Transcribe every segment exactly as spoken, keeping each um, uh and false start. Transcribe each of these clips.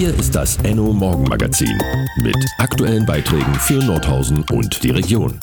Hier ist das Enno Morgenmagazin mit aktuellen Beiträgen für Nordhausen und die Region.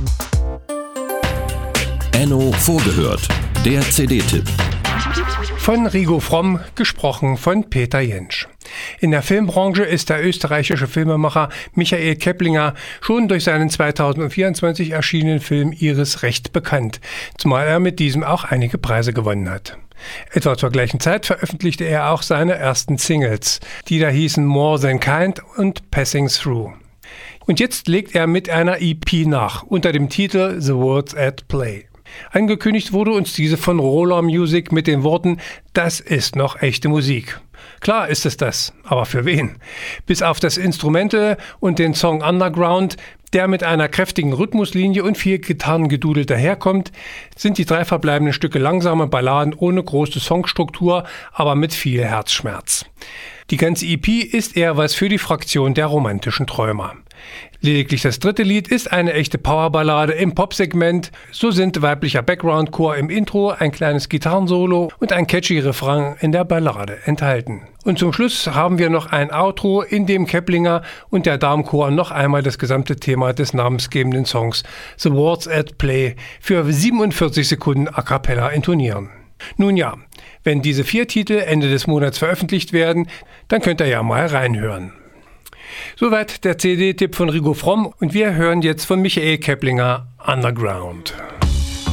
Enno vorgehört, der C D-Tipp. Von Rigo Fromm, gesprochen von Peter Jentsch. In der Filmbranche ist der österreichische Filmemacher Michael Keplinger schon durch seinen zweitausendvierundzwanzig erschienenen Film Iris recht bekannt, zumal er mit diesem auch einige Preise gewonnen hat. Etwa zur gleichen Zeit veröffentlichte er auch seine ersten Singles, die da hießen More Than Kind und Passing Through. Und jetzt legt er mit einer E P nach, unter dem Titel The Words at Play. Angekündigt wurde uns diese von Roller Music mit den Worten: Das ist noch echte Musik. Klar ist es das, aber für wen? Bis auf das Instrumental und den Song Underground, der mit einer kräftigen Rhythmuslinie und viel Gitarrengedudel daherkommt, sind die drei verbleibenden Stücke langsame Balladen ohne große Songstruktur, aber mit viel Herzschmerz. Die ganze E P ist eher was für die Fraktion der romantischen Träumer. Lediglich das dritte Lied ist eine echte Powerballade im Popsegment. So sind weiblicher Background-Chor im Intro, ein kleines Gitarrensolo und ein catchy Refrain in der Ballade enthalten. Und zum Schluss haben wir noch ein Outro, in dem Keplinger und der Damenchor noch einmal das gesamte Thema des namensgebenden Songs The Words at Play für siebenundvierzig Sekunden a cappella intonieren. Nun ja, wenn diese vier Titel Ende des Monats veröffentlicht werden, dann könnt ihr ja mal reinhören. Soweit der C D-Tipp von Rigo Fromm und wir hören jetzt von Michael Keplinger Underground.